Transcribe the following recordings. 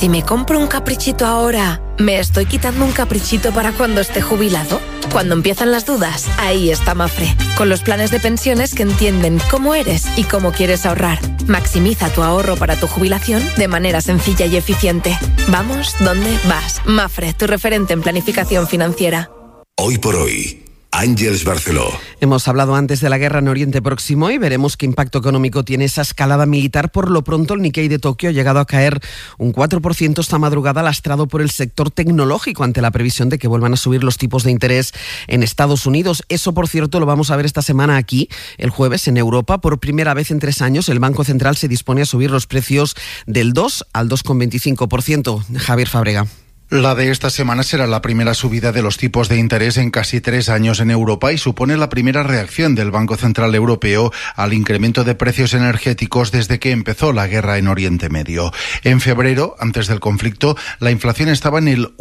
Si me compro un caprichito ahora, ¿me estoy quitando un caprichito para cuando esté jubilado? Cuando empiezan las dudas, ahí está Mapfre, con los planes de pensiones que entienden cómo eres y cómo quieres ahorrar. Maximiza tu ahorro para tu jubilación de manera sencilla y eficiente. Vamos, ¿dónde vas? Mapfre, tu referente en planificación financiera. Hoy por hoy, Àngels Barceló. Hemos hablado antes de la guerra en Oriente Próximo y veremos qué impacto económico tiene esa escalada militar. Por lo pronto, el Nikkei de Tokio ha llegado a caer un 4% esta madrugada, lastrado por el sector tecnológico ante la previsión de que vuelvan a subir los tipos de interés en Estados Unidos. Eso, por cierto, lo vamos a ver esta semana aquí, el jueves, en Europa. Por primera vez en 3 años, el Banco Central se dispone a subir los precios del 2 al 2,25%. Javier Fábrega. La de esta semana será la primera subida de los tipos de interés en casi 3 años en Europa y supone la primera reacción del Banco Central Europeo al incremento de precios energéticos desde que empezó la guerra en Oriente Medio. En febrero, antes del conflicto, la inflación estaba en el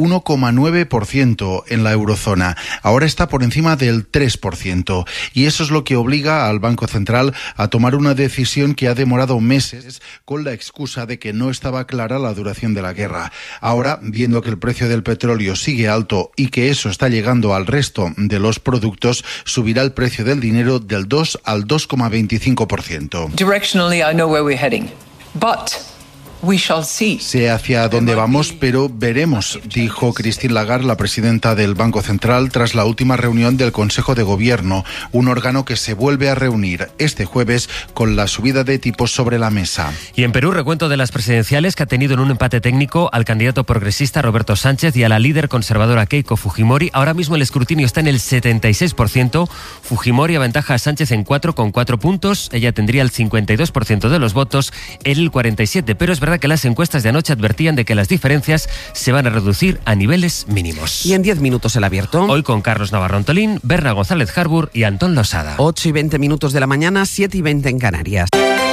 1,9% en la eurozona. Ahora está por encima del 3%. Y eso es lo que obliga al Banco Central a tomar una decisión que ha demorado meses con la excusa de que no estaba clara la duración de la guerra. Ahora, viendo que el precio del petróleo sigue alto y que eso está llegando al resto de los productos, subirá el precio del dinero del 2 al 2,25%. Directionally, I know where we're heading, but we shall see. Sé hacia dónde vamos, pero veremos, dijo Christine Lagarde, la presidenta del Banco Central, tras la última reunión del Consejo de Gobierno, un órgano que se vuelve a reunir este jueves con la subida de tipos sobre la mesa. Y en Perú, recuento de las presidenciales que ha tenido en un empate técnico al candidato progresista Roberto Sánchez y a la líder conservadora Keiko Fujimori. Ahora mismo el escrutinio está en el 76%. Fujimori aventaja a Sánchez en 4,4 puntos. Ella tendría el 52% de los votos, él el 47%, pero es verdad que las encuestas de anoche advertían de que las diferencias se van a reducir a niveles mínimos. Y en 10 minutos el abierto. Hoy con Carlos Navarro Antolín, Berna González Harbour y Antón Losada. 8:20 de la mañana, 7:20 en Canarias.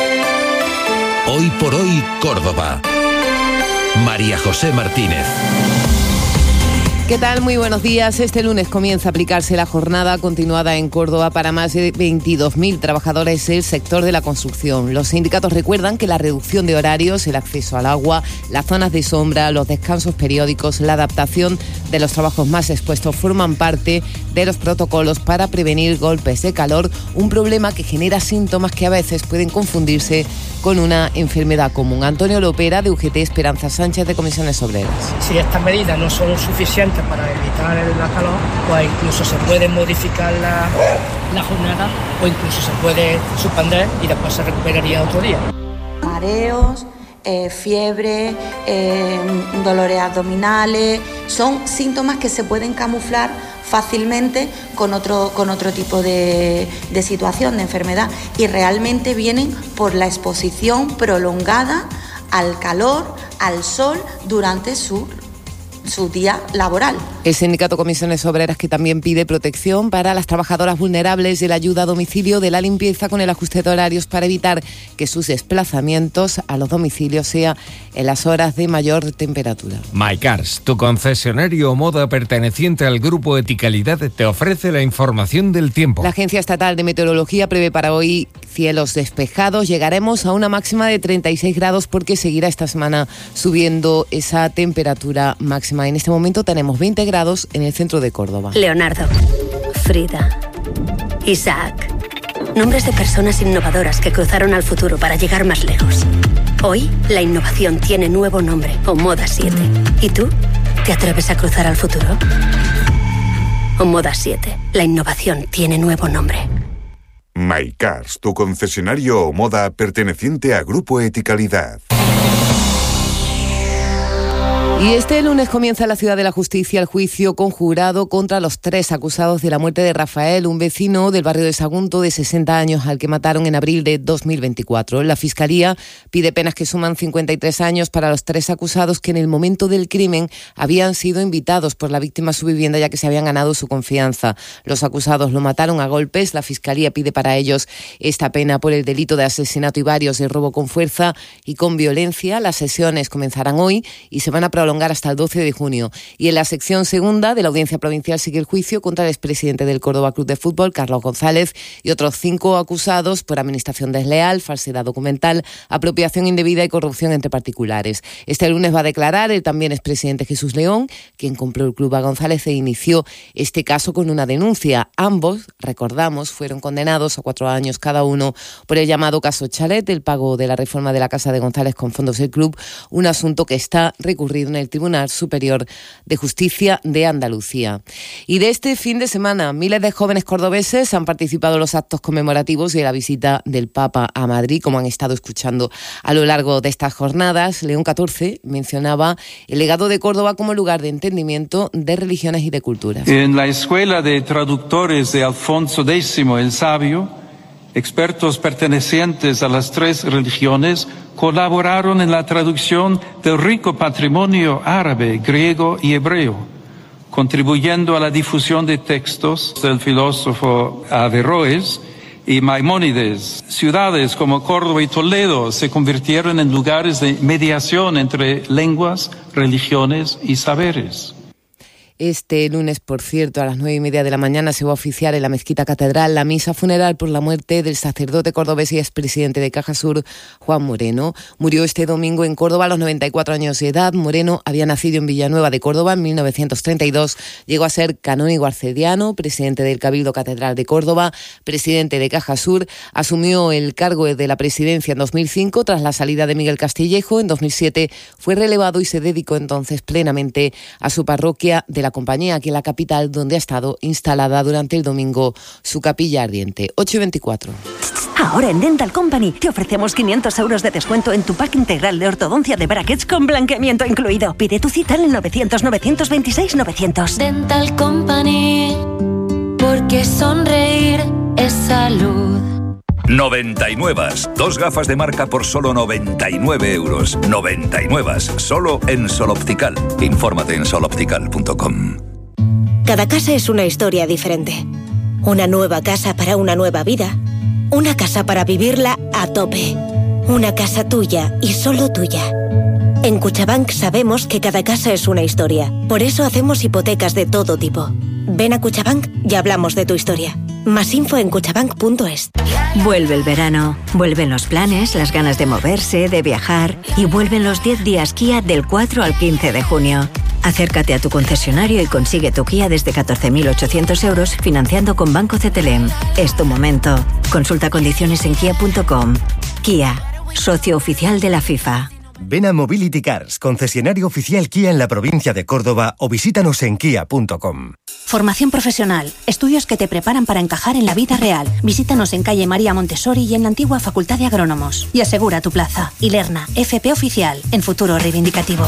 Hoy por hoy, Córdoba. María José Martínez. ¿Qué tal? Muy buenos días. Este lunes comienza a aplicarse la jornada continuada en Córdoba para más de 22.000 trabajadores del sector de la construcción. Los sindicatos recuerdan que la reducción de horarios, el acceso al agua, las zonas de sombra, los descansos periódicos, la adaptación de los trabajos más expuestos forman parte de los protocolos para prevenir golpes de calor, un problema que genera síntomas que a veces pueden confundirse con una enfermedad común. Antonio Lopera, de UGT Esperanza Sánchez, de Comisiones Obreras. Si estas medidas no son suficientes para evitar la calor, pues incluso se puede modificar la jornada o incluso se puede suspender y después se recuperaría otro día. Mareos, fiebre, dolores abdominales, son síntomas que se pueden camuflar fácilmente con otro tipo de situación, de enfermedad, y realmente vienen por la exposición prolongada al calor, al sol durante su día laboral. El sindicato Comisiones Obreras, que también pide protección para las trabajadoras vulnerables de la ayuda a domicilio, de la limpieza, con el ajuste de horarios para evitar que sus desplazamientos a los domicilios sea en las horas de mayor temperatura. MyCars, tu concesionario Moda perteneciente al grupo Eticalidad, te ofrece la información del tiempo. La Agencia Estatal de Meteorología prevé para hoy cielos despejados. Llegaremos a una máxima de 36 grados porque seguirá esta semana subiendo esa temperatura máxima. En este momento tenemos 20 grados en el centro de Córdoba. Leonardo, Frida, Isaac. Nombres de personas innovadoras que cruzaron al futuro para llegar más lejos. Hoy, la innovación tiene nuevo nombre, Omoda 7. ¿Y tú? ¿Te atreves a cruzar al futuro? Omoda 7. La innovación tiene nuevo nombre. MyCars, tu concesionario Omoda perteneciente a Grupo Eticalidad. Y este lunes comienza en la Ciudad de la Justicia el juicio conjurado contra los 3 acusados de la muerte de Rafael, un vecino del barrio de Sagunto de 60 años al que mataron en abril de 2024. La Fiscalía pide penas que suman 53 años para los 3 acusados que en el momento del crimen habían sido invitados por la víctima a su vivienda, ya que se habían ganado su confianza. Los acusados lo mataron a golpes. La Fiscalía pide para ellos esta pena por el delito de asesinato y varios de robo con fuerza y con violencia. Las sesiones comenzarán hoy y se van a prolongar prolongar hasta el 12 de junio. Y en la sección segunda de la Audiencia Provincial sigue el juicio contra el expresidente del Córdoba Club de Fútbol, Carlos González, y otros 5 acusados por administración desleal, falsedad documental, apropiación indebida y corrupción entre particulares. Este lunes va a declarar el también expresidente Jesús León, quien compró el club a González e inició este caso con una denuncia. Ambos, recordamos, fueron condenados a 4 años cada uno por el llamado caso Chalet, el pago de la reforma de la casa de González con fondos del club, un asunto que está recurrido en el Tribunal Superior de Justicia de Andalucía. Y de este fin de semana, miles de jóvenes cordobeses han participado en los actos conmemorativos de la visita del Papa a Madrid, como han estado escuchando a lo largo de estas jornadas. León XIV mencionaba el legado de Córdoba como lugar de entendimiento de religiones y de culturas. En la Escuela de Traductores de Alfonso X el Sabio, expertos pertenecientes a las 3 religiones colaboraron en la traducción del rico patrimonio árabe, griego y hebreo, contribuyendo a la difusión de textos del filósofo Averroes y Maimónides. Ciudades como Córdoba y Toledo se convirtieron en lugares de mediación entre lenguas, religiones y saberes. Este lunes, por cierto, a las 9:30 de la mañana se va a oficiar en la Mezquita Catedral la misa funeral por la muerte del sacerdote cordobés y expresidente de Cajasur, Juan Moreno. Murió este domingo en Córdoba a los 94 años de edad. Moreno había nacido en Villanueva de Córdoba en 1932. Llegó a ser canónigo arcediano, presidente del Cabildo Catedral de Córdoba, presidente de Cajasur. Asumió el cargo de la presidencia en 2005 tras la salida de Miguel Castillejo. En 2007 fue relevado y se dedicó entonces plenamente a su parroquia de la Compañía, aquí en la capital, donde ha estado instalada durante el domingo su capilla ardiente. 8:24. Ahora en Dental Company te ofrecemos 500 euros de descuento en tu pack integral de ortodoncia de brackets con blanqueamiento incluido. Pide tu cita en el 900-926-900. Dental Company, porque sonreír es salud. 99. 2 gafas de marca por solo 99 euros. 99. Solo en Sol Optical. Infórmate en soloptical.com. Cada casa es una historia diferente. Una nueva casa para una nueva vida. Una casa para vivirla a tope. Una casa tuya y solo tuya. En Cuchabank sabemos que cada casa es una historia. Por eso hacemos hipotecas de todo tipo. Ven a Cuchabank y hablamos de tu historia. Más info en cuchabank.es. Vuelve el verano, vuelven los planes, las ganas de moverse, de viajar y vuelven los 10 días Kia del 4 al 15 de junio. Acércate a tu concesionario y consigue tu Kia desde 14.800 euros financiando con Banco CTLM. Es tu momento. Consulta condiciones en kia.com. Kia, socio oficial de la FIFA. Ven a Mobility Cars, concesionario oficial Kia en la provincia de Córdoba, o visítanos en kia.com. Formación profesional, estudios que te preparan para encajar en la vida real. Visítanos en calle María Montessori y en la antigua Facultad de Agrónomos. Y asegura tu plaza. Ilerna, FP oficial, en futuro reivindicativo.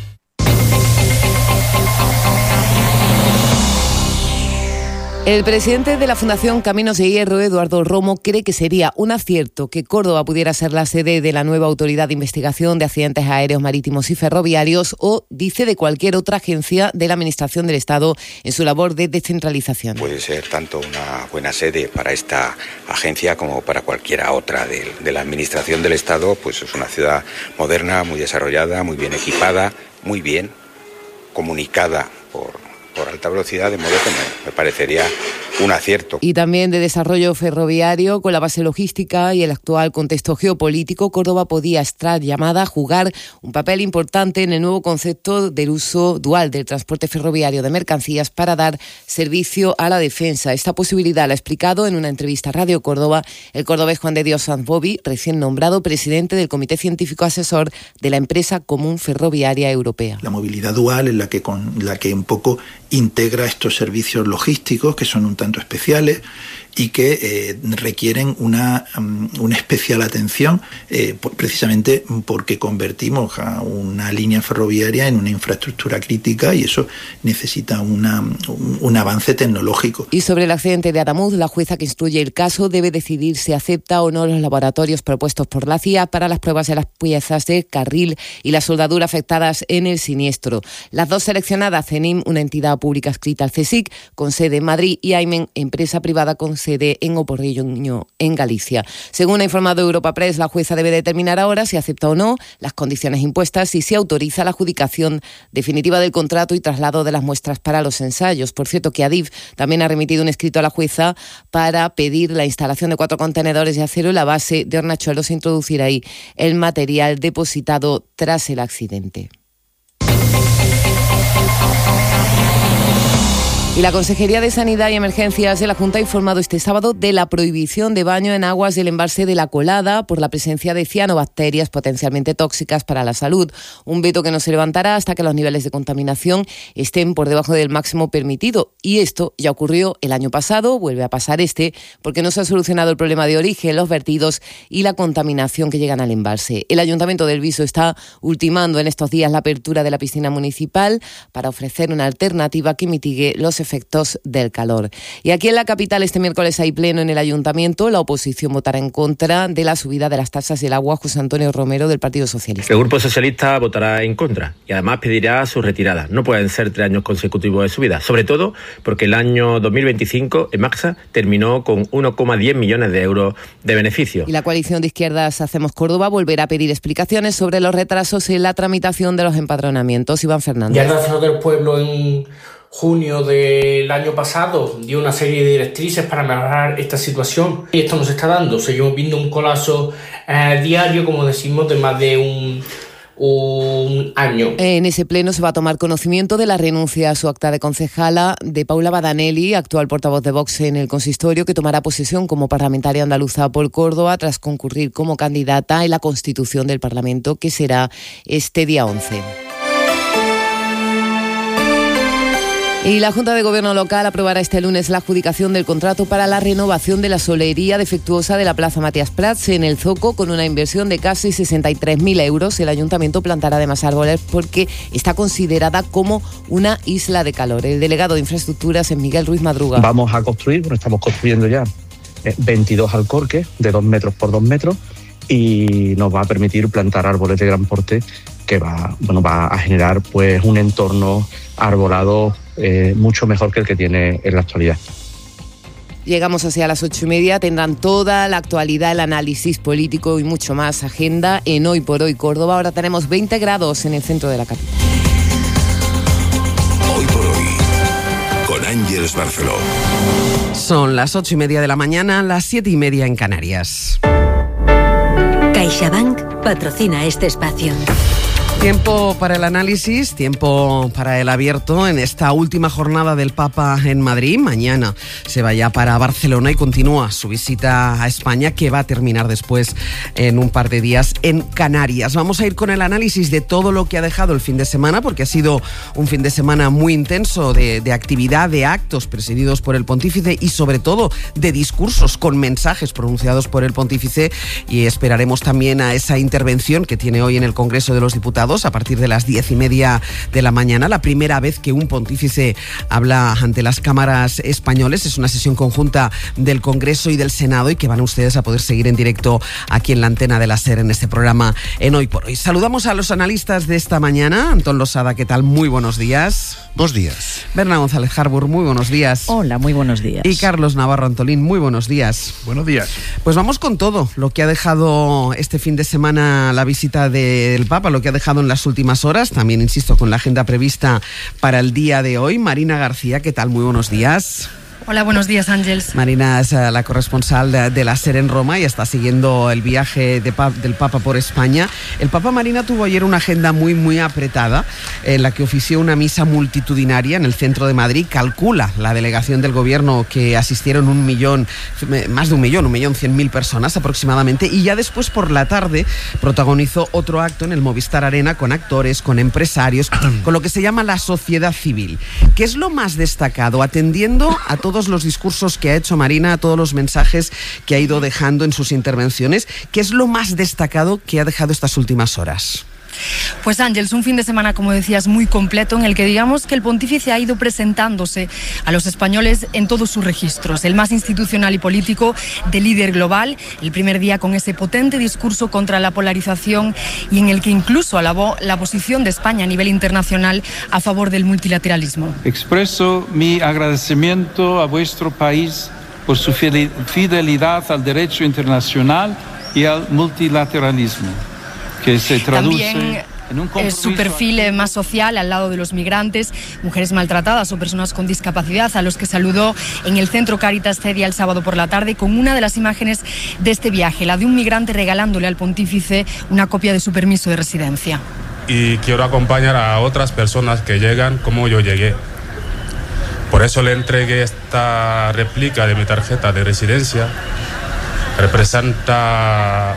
El presidente de la Fundación Caminos de Hierro, Eduardo Romo, cree que sería un acierto que Córdoba pudiera ser la sede de la nueva Autoridad de Investigación de Accidentes Aéreos, Marítimos y Ferroviarios, o, dice, de cualquier otra agencia de la Administración del Estado en su labor de descentralización. Puede ser tanto una buena sede para esta agencia como para cualquiera otra de la Administración del Estado. Pues es una ciudad moderna, muy desarrollada, muy bien equipada, muy bien comunicada por alta velocidad, de modo que me parecería un acierto. Y también de desarrollo ferroviario, con la base logística y el actual contexto geopolítico, Córdoba podía estar llamada a jugar un papel importante en el nuevo concepto del uso dual del transporte ferroviario de mercancías para dar servicio a la defensa. Esta posibilidad la ha explicado en una entrevista a Radio Córdoba el cordobés Juan de Dios Sanz Bobby, recién nombrado presidente del Comité Científico Asesor de la Empresa Común Ferroviaria Europea. La movilidad dual es la que un poco integra estos servicios logísticos que son un tanto especiales y que requieren una especial atención precisamente porque convertimos a una línea ferroviaria en una infraestructura crítica y eso necesita un avance tecnológico. Y sobre el accidente de Adamuz, la jueza que instruye el caso debe decidir si acepta o no los laboratorios propuestos por la CIA para las pruebas de las piezas de carril y la soldadura afectadas en el siniestro. Las dos seleccionadas, CENIM, una entidad pública adscrita al CSIC con sede en Madrid, y AIMEN, empresa privada con sede en O Porriño, en Galicia. Según ha informado Europa Press, la jueza debe determinar ahora si acepta o no las condiciones impuestas y si autoriza la adjudicación definitiva del contrato y traslado de las muestras para los ensayos. Por cierto, que Adif también ha remitido un escrito a la jueza para pedir la instalación de 4 contenedores de acero en la base de Hornachuelos e introducir ahí el material depositado tras el accidente. Y la Consejería de Sanidad y Emergencias de la Junta ha informado este sábado de la prohibición de baño en aguas del embalse de La Colada por la presencia de cianobacterias potencialmente tóxicas para la salud. Un veto que no se levantará hasta que los niveles de contaminación estén por debajo del máximo permitido. Y esto ya ocurrió el año pasado, vuelve a pasar porque no se ha solucionado el problema de origen, los vertidos y la contaminación que llegan al embalse. El Ayuntamiento del Viso está ultimando en estos días la apertura de la piscina municipal para ofrecer una alternativa que mitigue los efectos del calor. Y aquí en la capital este miércoles hay pleno en el Ayuntamiento. La oposición votará en contra de la subida de las tasas del agua. José Antonio Romero, del Partido Socialista. El Grupo Socialista votará en contra y además pedirá su retirada. No pueden ser 3 años consecutivos de subida, sobre todo porque el año 2025 Emaxa terminó con 1,10 millones de euros de beneficio. Y la coalición de izquierdas Hacemos Córdoba volverá a pedir explicaciones sobre los retrasos en la tramitación de los empadronamientos. Iván Fernández. Ya el Nacional del Pueblo en junio del año pasado dio una serie de directrices para mejorar esta situación y esto nos está dando. Seguimos viendo un colapso diario, como decimos, de más de un año. En ese pleno se va a tomar conocimiento de la renuncia a su acta de concejala de Paula Badanelli, actual portavoz de Vox en el consistorio, que tomará posesión como parlamentaria andaluza por Córdoba tras concurrir como candidata en la constitución del Parlamento, que será este día 11. Y la Junta de Gobierno local aprobará este lunes la adjudicación del contrato para la renovación de la solería defectuosa de la Plaza Matías Prats en el Zoco, con una inversión de casi 63.000 euros. El Ayuntamiento plantará además árboles porque está considerada como una isla de calor. El delegado de Infraestructuras es Miguel Ruiz Madruga. Vamos a construir, estamos construyendo ya 22 alcorques de 2 metros por 2 metros y nos va a permitir plantar árboles de gran porte que va a generar pues un entorno arbolado mucho mejor que el que tiene en la actualidad. Llegamos hacia las 8:30, tendrán toda la actualidad, el análisis político y mucho más agenda en Hoy por Hoy Córdoba. Ahora tenemos 20 grados en el centro de la capital. Hoy por Hoy, con Ángeles Barceló. Son las 8:30 de la mañana, las 7:30 en Canarias. CaixaBank patrocina este espacio. Tiempo para el análisis, tiempo para el abierto en esta última jornada del Papa en Madrid. Mañana se va ya para Barcelona y continúa su visita a España, que va a terminar después en un par de días en Canarias. Vamos a ir con el análisis de todo lo que ha dejado el fin de semana, porque ha sido un fin de semana muy intenso de actividad, de actos presididos por el pontífice y sobre todo de discursos con mensajes pronunciados por el pontífice, y esperaremos también a esa intervención que tiene hoy en el Congreso de los Diputados a partir de las 10:30 de la mañana, la primera vez que un pontífice habla ante las cámaras españoles. Es una sesión conjunta del Congreso y del Senado y que van ustedes a poder seguir en directo aquí en la antena de la SER en este programa en Hoy por Hoy. Saludamos a los analistas de esta mañana. Antón Losada, ¿qué tal? Muy buenos días. Buenos días. Berna González Harbour, muy buenos días. Hola, muy buenos días. Y Carlos Navarro Antolín, muy buenos días. Buenos días. Pues vamos con todo lo que ha dejado este fin de semana la visita del Papa, lo que ha dejado en las últimas horas, también insisto con la agenda prevista para el día de hoy. Marina García, ¿qué tal? Muy buenos días. Hola, buenos días, Ángeles. Marina es la corresponsal de la SER en Roma y está siguiendo el viaje del Papa por España. El Papa, Marina, tuvo ayer una agenda muy apretada en la que ofició una misa multitudinaria en el centro de Madrid. Calcula la delegación del gobierno que asistieron más de 1.100.000 personas aproximadamente, y ya después por la tarde protagonizó otro acto en el Movistar Arena con actores, con empresarios, con lo que se llama la sociedad civil. ¿Qué es lo más destacado, atendiendo a todos los discursos que ha hecho Marina, a todos los mensajes que ha ido dejando en sus intervenciones? ¿Qué es lo más destacado que ha dejado estas últimas horas? Pues Ángeles, un fin de semana, como decías, muy completo, en el que digamos que el pontífice ha ido presentándose a los españoles en todos sus registros, el más institucional y político, de líder global, el primer día con ese potente discurso contra la polarización y en el que incluso alabó la posición de España a nivel internacional a favor del multilateralismo. Expreso mi agradecimiento a vuestro país por su fidelidad al derecho internacional y al multilateralismo, que se traduce en un compromiso. Su perfil más social, al lado de los migrantes, mujeres maltratadas o personas con discapacidad, a los que saludó en el Centro Cáritas Cedia el sábado por la tarde, con una de las imágenes de este viaje, la de un migrante regalándole al pontífice una copia de su permiso de residencia. Y quiero acompañar a otras personas que llegan como yo llegué. Por eso le entregué esta réplica de mi tarjeta de residencia. Representa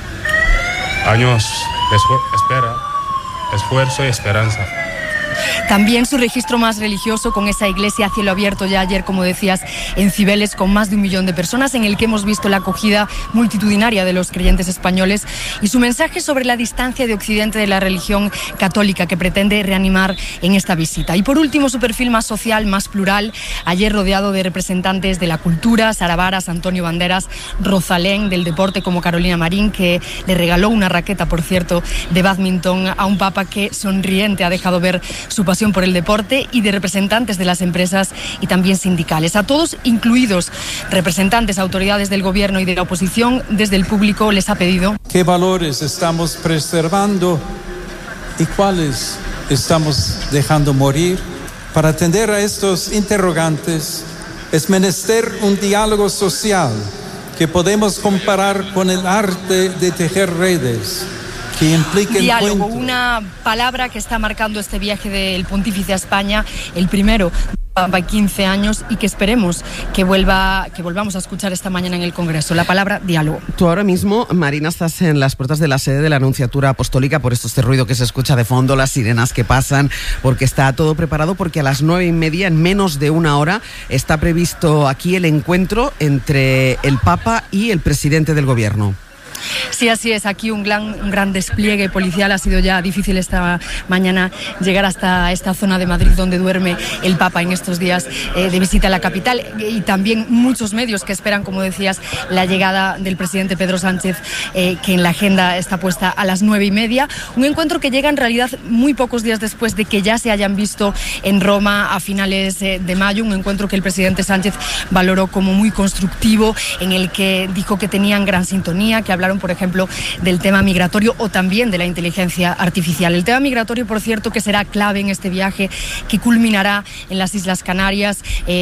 años de espera, esfuerzo y esperanza. También su registro más religioso, con esa iglesia a cielo abierto ya ayer, como decías, en Cibeles, con más de 1 millón de personas, en el que hemos visto la acogida multitudinaria de los creyentes españoles, y su mensaje sobre la distancia de Occidente de la religión católica que pretende reanimar en esta visita. Y por último, su perfil más social, más plural, ayer rodeado de representantes de la cultura, Sara Varas, Antonio Banderas, Rosalén, del deporte como Carolina Marín, que le regaló una raqueta, por cierto, de bádminton a un papa que sonriente ha dejado ver su pasión por el deporte, y de representantes de las empresas y también sindicales. A todos, incluidos representantes, autoridades del gobierno y de la oposición, desde el público les ha pedido: ¿qué valores estamos preservando y cuáles estamos dejando morir? Para atender a estos interrogantes es menester un diálogo social que podemos comparar con el arte de tejer redes, que impliquen diálogo, una palabra que está marcando este viaje del pontífice a España, el primero de 15 años, y que esperemos que volvamos a escuchar esta mañana en el Congreso. La palabra diálogo. Tú ahora mismo, Marina, estás en las puertas de la sede de la Nunciatura Apostólica, por esto este ruido que se escucha de fondo, las sirenas que pasan, porque está todo preparado, porque a las 9:30, en menos de 1 hora, está previsto aquí el encuentro entre el Papa y el presidente del Gobierno. Sí, así es. Aquí un gran despliegue policial. Ha sido ya difícil esta mañana llegar hasta esta zona de Madrid donde duerme el Papa en estos días de visita a la capital, y también muchos medios que esperan, como decías, la llegada del presidente Pedro Sánchez, que en la agenda está puesta a las 9:30. Un encuentro que llega en realidad muy pocos días después de que ya se hayan visto en Roma a finales de mayo. Un encuentro que el presidente Sánchez valoró como muy constructivo, en el que dijo que tenían gran sintonía, que hablaron, por ejemplo, del tema migratorio o también de la inteligencia artificial. El tema migratorio, por cierto, que será clave en este viaje, que culminará en las Islas Canarias,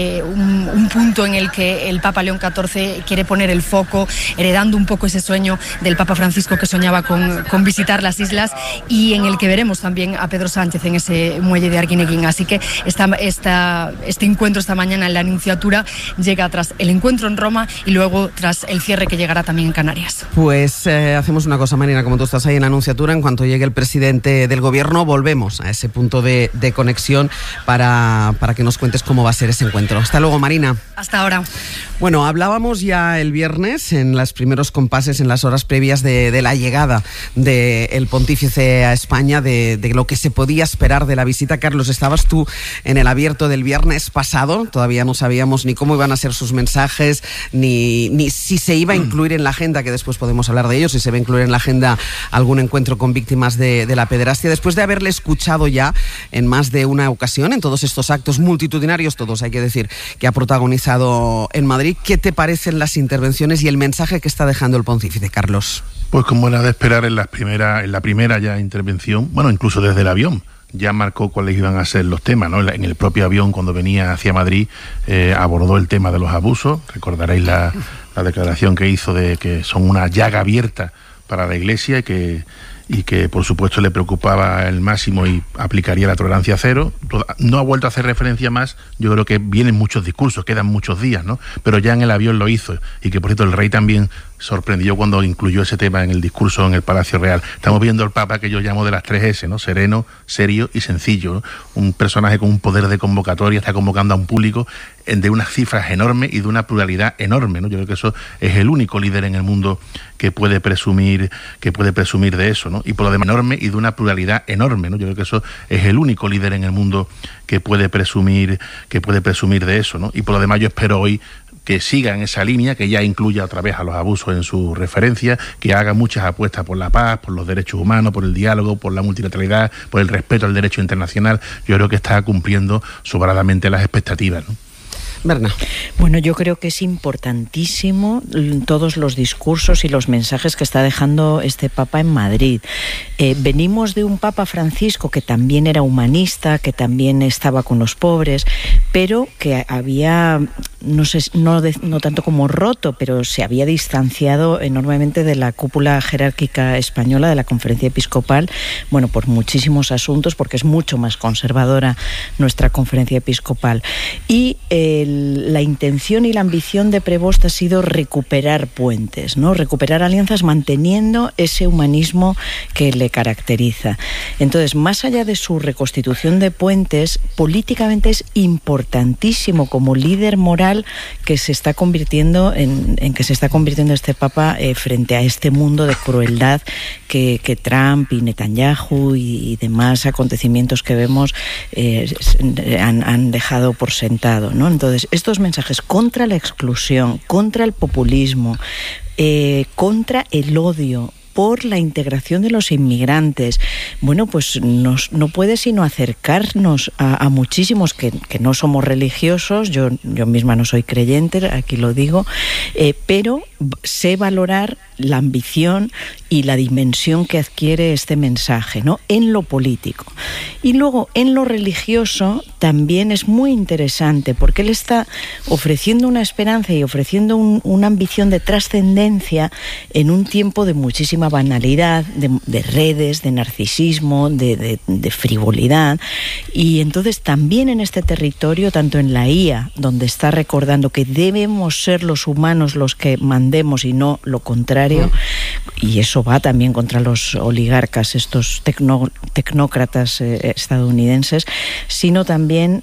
un punto en el que el Papa León XIV quiere poner el foco, heredando un poco ese sueño del Papa Francisco, que soñaba con visitar las islas, y en el que veremos también a Pedro Sánchez en ese muelle de Arguineguín. Así que este encuentro esta mañana en la Nunciatura llega tras el encuentro en Roma y luego tras el cierre que llegará también en Canarias. Pues hacemos una cosa, Marina, como tú estás ahí en la Nunciatura, en cuanto llegue el presidente del Gobierno, volvemos a ese punto de conexión para que nos cuentes cómo va a ser ese encuentro. Hasta luego, Marina. Hasta ahora. Bueno, hablábamos ya el viernes, en los primeros compases, en las horas previas de la llegada del pontífice a España, de lo que se podía esperar de la visita. Carlos, estabas tú en el abierto del viernes pasado, todavía no sabíamos ni cómo iban a ser sus mensajes, ni si se iba a incluir en la agenda, que después podemos hablar de ello, si se va a incluir en la agenda algún encuentro con víctimas de la pederastia. Después de haberle escuchado ya en más de una ocasión, en todos estos actos multitudinarios, todos hay que decir, que ha protagonizado en Madrid, ¿qué te parecen las intervenciones y el mensaje que está dejando el pontífice, Carlos? Pues como era de esperar, en la primera ya intervención, bueno, incluso desde el avión, ya marcó cuáles iban a ser los temas, ¿no? En el propio avión, cuando venía hacia Madrid, abordó el tema de los abusos. Recordaréis la declaración que hizo de que son una llaga abierta para la Iglesia y que por supuesto le preocupaba el máximo y aplicaría la tolerancia cero. No ha vuelto a hacer referencia más. Yo creo que vienen muchos discursos, quedan muchos días, ¿no? Pero ya en el avión lo hizo, y que por cierto el rey también sorprendió cuando incluyó ese tema en el discurso en el Palacio Real. Estamos viendo al Papa que yo llamo de las 3 S, ¿no? Sereno, serio y sencillo, ¿no? Un personaje con un poder de convocatoria, está convocando a un público de unas cifras enormes y de una pluralidad enorme, ¿no? Yo creo que eso es el único líder en el mundo que puede presumir de eso, ¿no? Y por lo demás, enorme y de una pluralidad enorme, ¿no? Yo creo que eso es el único líder en el mundo que puede presumir de eso, ¿no? Y por lo demás, yo espero hoy que siga en esa línea, que ya incluya otra vez a los abusos en su referencia, que haga muchas apuestas por la paz, por los derechos humanos, por el diálogo, por la multilateralidad, por el respeto al derecho internacional. Yo creo que está cumpliendo sobradamente las expectativas, ¿no? Berna. Bueno, yo creo que es importantísimo todos los discursos y los mensajes que está dejando este Papa en Madrid. Venimos de un Papa Francisco que también era humanista, que también estaba con los pobres, pero que había, no tanto como roto, pero se había distanciado enormemente de la cúpula jerárquica española, de la Conferencia Episcopal, bueno, por muchísimos asuntos, porque es mucho más conservadora nuestra Conferencia Episcopal. Y la intención y la ambición de Prevost ha sido recuperar puentes, ¿no? Recuperar alianzas manteniendo ese humanismo que le caracteriza. Entonces, más allá de su reconstitución de puentes, políticamente es importantísimo como líder moral que se está convirtiendo en que se está convirtiendo este Papa frente a este mundo de crueldad que Trump y Netanyahu y demás acontecimientos que vemos han dejado por sentado, ¿no? Entonces, estos mensajes contra la exclusión, contra el populismo, contra el odio, por la integración de los inmigrantes, bueno, pues no puede sino acercarnos a muchísimos que no somos religiosos, yo misma no soy creyente, aquí lo digo, pero sé valorar la ambición y la dimensión que adquiere este mensaje, ¿no? En lo político. Y luego, en lo religioso, también es muy interesante, porque él está ofreciendo una esperanza y ofreciendo una ambición de trascendencia en un tiempo de muchísima banalidad, de redes, de narcisismo, de frivolidad. Y entonces también en este territorio, tanto en la IA, donde está recordando que debemos ser los humanos los que mandemos y no lo contrario, y eso va también contra los oligarcas, estos tecnócratas estadounidenses, sino también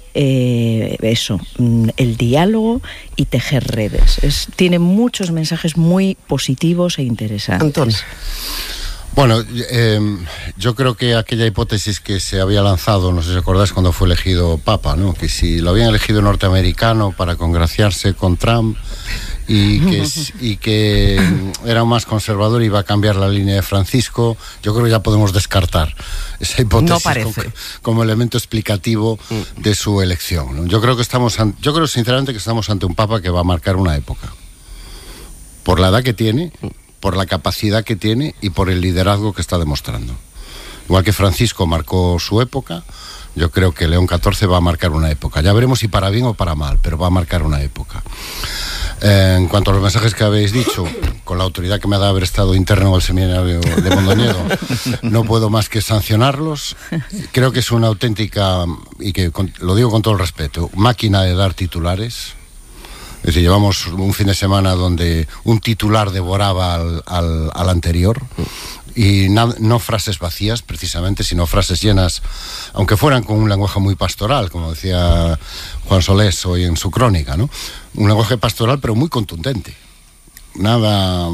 el diálogo y tejer redes. Tiene muchos mensajes muy positivos e interesantes. Antonio. Bueno, yo creo que aquella hipótesis que se había lanzado, no sé si acordáis cuando fue elegido Papa, ¿no? Que si lo habían elegido norteamericano para congraciarse con Trump y que era más conservador y iba a cambiar la línea de Francisco, yo creo que ya podemos descartar esa hipótesis no parece. como elemento explicativo de su elección, ¿no? Yo creo sinceramente que estamos ante un Papa que va a marcar una época, por la edad que tiene, por la capacidad que tiene y por el liderazgo que está demostrando. Igual que Francisco marcó su época, yo creo que León XIV va a marcar una época. Ya veremos si para bien o para mal, pero va a marcar una época. En cuanto a los mensajes que habéis dicho, con la autoridad que me ha dado haber estado interno al seminario de Mondoñedo, no puedo más que sancionarlos. Creo que es una auténtica, y que lo digo con todo el respeto, máquina de dar titulares. Es decir, llevamos un fin de semana donde un titular devoraba al anterior, y no frases vacías precisamente, sino frases llenas, aunque fueran con un lenguaje muy pastoral, como decía Juan Solés hoy en su crónica, ¿no? Un lenguaje pastoral pero muy contundente. Nada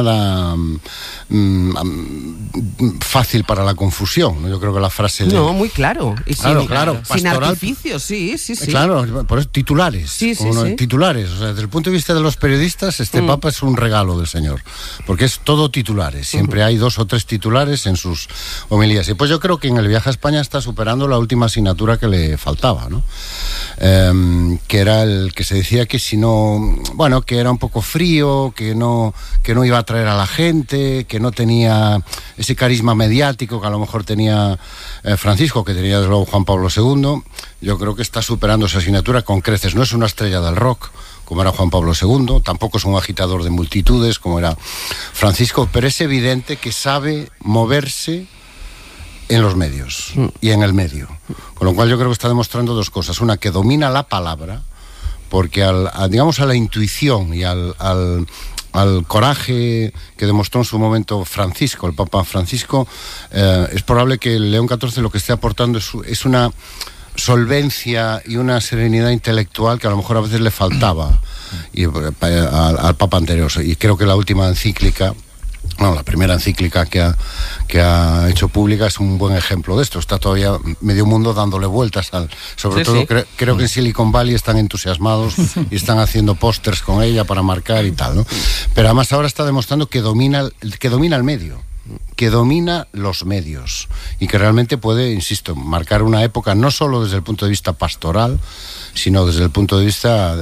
fácil para la confusión, ¿no? Yo creo que la frase no, muy claro. Y claro, sin pastoral, artificios, sí. Claro, por eso titulares. Sí. Titulares. O sea, desde el punto de vista de los periodistas, este Papa es un regalo del Señor, porque es todo titulares. Siempre hay 2 o 3 titulares en sus homilías. Y pues yo creo que en el viaje a España está superando la última asignatura que le faltaba, ¿no? Que era el que se decía que si no, bueno, que era un poco frío, que no iba a atraer a la gente, que no tenía ese carisma mediático que a lo mejor tenía Francisco, que tenía desde luego Juan Pablo II. Yo creo que está superando esa asignatura con creces. No es una estrella del rock como era Juan Pablo II, tampoco es un agitador de multitudes como era Francisco, pero es evidente que sabe moverse en los medios y en el medio. Con lo cual yo creo que está demostrando 2 cosas. Una, que domina la palabra, porque a la intuición y al coraje que demostró en su momento Francisco, el Papa Francisco, es probable que el León XIV lo que esté aportando es una solvencia y una serenidad intelectual que a lo mejor a veces le faltaba al Papa anterior. Y creo que la última encíclica, la primera encíclica que ha hecho pública es un buen ejemplo de esto. Está todavía medio mundo dándole vueltas sobre todo. Creo que en Silicon Valley están entusiasmados y están haciendo pósters con ella para marcar y tal, ¿no? Pero además ahora está demostrando que domina el medio. que domina los medios y que realmente puede, insisto, marcar una época no solo desde el punto de vista pastoral, sino desde el punto de vista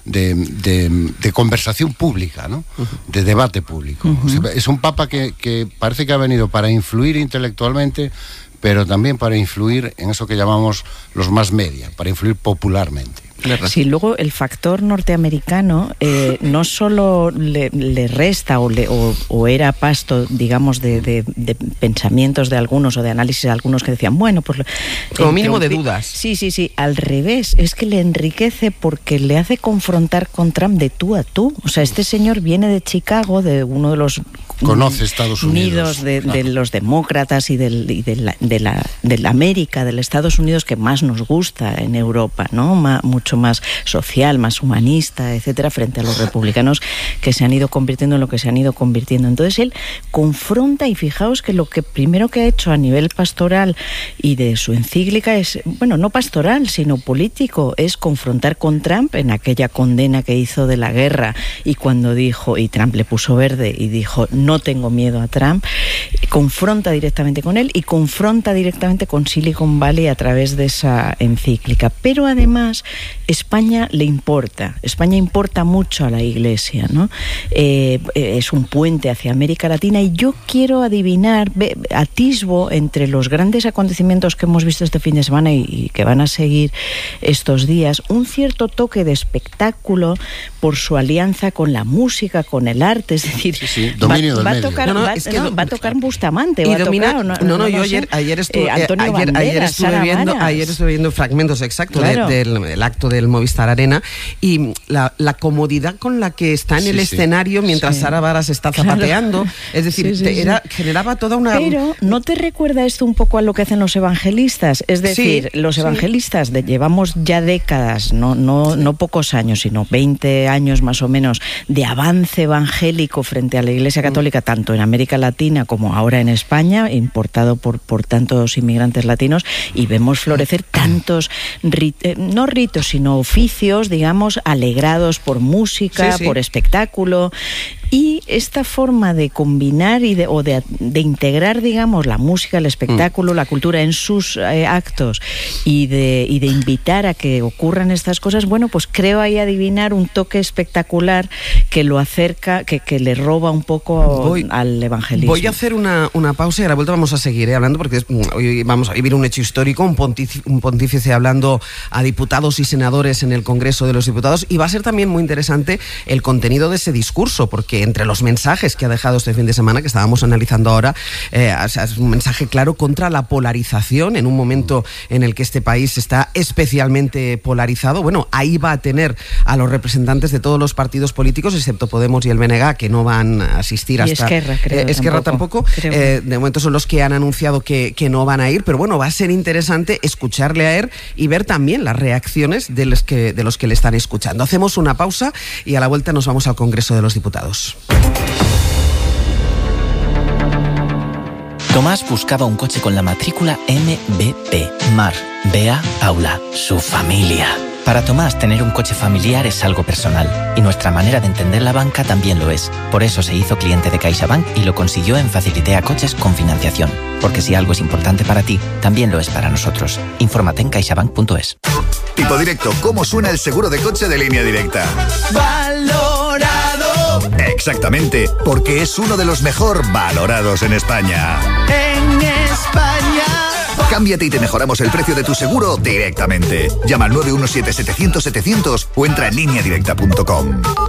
de conversación pública, ¿no? De debate público. O sea, es un papa que parece que ha venido para influir intelectualmente, pero también para influir en eso que llamamos los más media, para influir popularmente. Sí, luego el factor norteamericano no solo le resta o era pasto, digamos, de pensamientos de algunos o de análisis de algunos que decían, bueno, pues... Como mínimo de dudas. Sí, al revés, es que le enriquece porque le hace confrontar con Trump de tú a tú. O sea, este señor viene de Chicago, de uno de los... Conoce Estados Unidos. De los demócratas y de la América, del Estados Unidos que más nos gusta en Europa, ¿no? Mucho más social, más humanista, etcétera, frente a los republicanos que se han ido convirtiendo en lo que se han ido convirtiendo. Entonces él confronta, y fijaos que lo que primero que ha hecho a nivel pastoral y de su encíclica es, bueno, no pastoral, sino político, es confrontar con Trump en aquella condena que hizo de la guerra, y cuando dijo, y Trump le puso verde y dijo, no tengo miedo a Trump, confronta directamente con él y confronta directamente con Silicon Valley a través de esa encíclica. Pero además España le importa. España importa mucho a la Iglesia, ¿no? Es un puente hacia América Latina, y yo quiero adivinar, atisbo entre los grandes acontecimientos que hemos visto este fin de semana y que van a seguir estos días, un cierto toque de espectáculo por su alianza con la música, con el arte, es decir, dominio del va medio. a tocar Bustamante, y domina, yo ayer estuve viendo fragmentos exactos del acto del Movistar Arena, y la comodidad con la que está en el escenario mientras Sara Varas está zapateando, es decir, generaba toda una... Pero ¿no te recuerda esto un poco a lo que hacen los evangelistas? Es decir, los evangelistas llevamos ya décadas, no pocos años, sino 20 años más o menos, de avance evangélico frente a la Iglesia Católica, tanto en América Latina como ahora en España, importado por tantos inmigrantes latinos, y vemos florecer tantos no ritos, sino oficios, digamos, alegrados por música, por espectáculo. Y esta forma de combinar y de integrar, digamos, la música, el espectáculo, la cultura en sus actos, y de invitar a que ocurran estas cosas, bueno, pues creo ahí adivinar un toque espectacular que lo acerca, que le roba un poco al evangelismo. Voy a hacer una pausa y a la vuelta vamos a seguir hablando, porque hoy vamos a vivir un hecho histórico, un pontífice hablando a diputados y senadores en el Congreso de los Diputados, y va a ser también muy interesante el contenido de ese discurso, porque entre los mensajes que ha dejado este fin de semana, que estábamos analizando ahora, es un mensaje claro contra la polarización en un momento en el que este país está especialmente polarizado. Bueno, ahí va a tener a los representantes de todos los partidos políticos, excepto Podemos y el BNG, que no van a asistir hasta... Y Esquerra tampoco. De momento son los que han anunciado que no van a ir, pero bueno, va a ser interesante escucharle a él y ver también las reacciones de los que le están escuchando. Hacemos una pausa y a la vuelta nos vamos al Congreso de los Diputados. Tomás buscaba un coche con la matrícula MBP, Mar, Bea, Paula, su familia. Para Tomás, tener un coche familiar es algo personal, y nuestra manera de entender la banca también lo es. Por eso se hizo cliente de CaixaBank y lo consiguió en Facilitea Coches con financiación. Porque si algo es importante para ti, también lo es para nosotros. Infórmate en caixabank.es. Tipo directo, ¿cómo suena el seguro de coche de Línea Directa? ¡Valorado! Exactamente, porque es uno de los mejor valorados en España. En España. Cámbiate y te mejoramos el precio de tu seguro directamente. Llama al 917-700-700 o entra en lineadirecta.com.